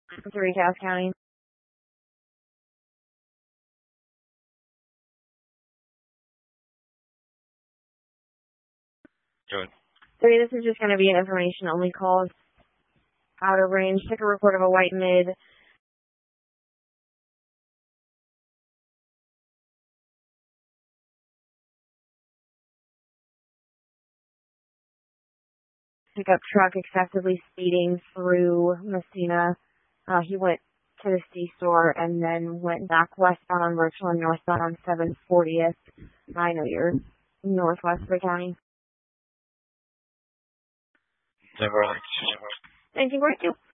3 Cass County. Good. 3, this is just going to be an information-only call. Out of range. Took a report of a white mid. Pickup truck excessively speeding through Messina. He went to the C-store and then went back westbound on Richland, northbound on 740th. I know you're northwest of the county. Never. Anything worth you?